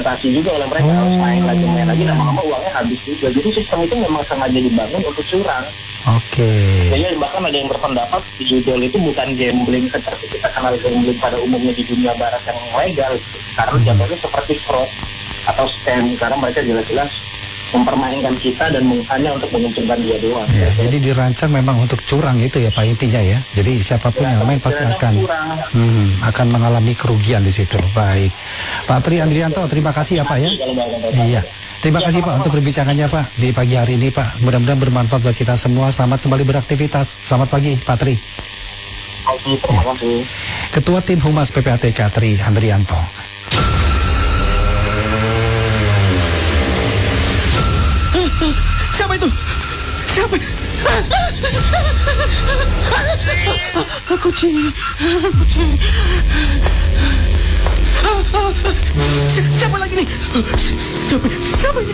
juga oleh mereka, harus main lagi, lama-lama uangnya habis juga. Jadi sistem itu memang sengaja dibangun untuk curang. Jadi bahkan ada yang berpendapat judul itu bukan gambling seperti kita kenal gambling pada umumnya di dunia barat yang legal, karena jatuhnya seperti fraud atau scam, karena mereka jelas-jelas mempermainkan kita dan hanya untuk menguntungkan dia doang. Ya, jadi dirancang memang untuk curang itu ya Pak intinya ya. Jadi siapapun yang main pasti akan mengalami kerugian di situ. Baik, Pak Tri Andrianto, terima kasih ya Pak ya. Iya, terima kasih Pak untuk perbincangannya Pak di pagi hari ini Pak. Mudah-mudahan bermanfaat buat kita semua. Selamat kembali beraktivitas. Selamat pagi Pak Tri. Terima kasih. Ketua Tim Humas PPATK Tri Andrianto. Siapa itu? Siapa? Kucing. Siapa lagi nih? Siapa ini?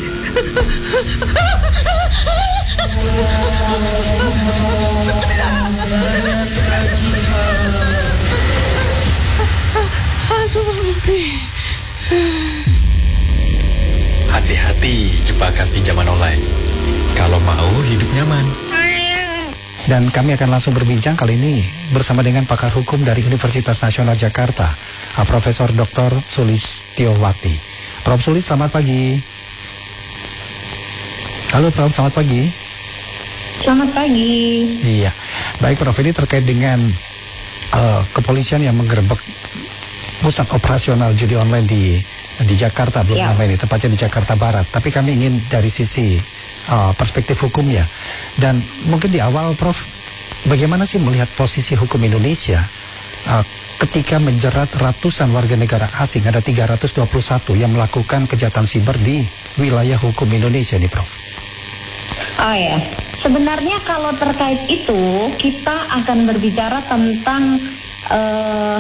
Semua mimpi. Hati-hati jebakan pinjaman online. Kalau mau hidup nyaman. Dan kami akan langsung berbincang kali ini bersama dengan pakar hukum dari Universitas Nasional Jakarta, Profesor Dr. Sulistiowati. Prof. Sulis, selamat pagi. Halo Prof, selamat pagi. Selamat pagi. Iya, baik Prof, ini terkait dengan kepolisian yang menggerebek pusat operasional judi online di Jakarta, belum lama ini, tepatnya di Jakarta Barat. Tapi kami ingin dari sisi perspektif hukumnya. Dan mungkin di awal Prof, bagaimana sih melihat posisi hukum Indonesia ketika menjerat ratusan warga negara asing, ada 321 yang melakukan kejahatan siber di wilayah hukum Indonesia nih Prof? Oh ya, sebenarnya kalau terkait itu kita akan berbicara tentang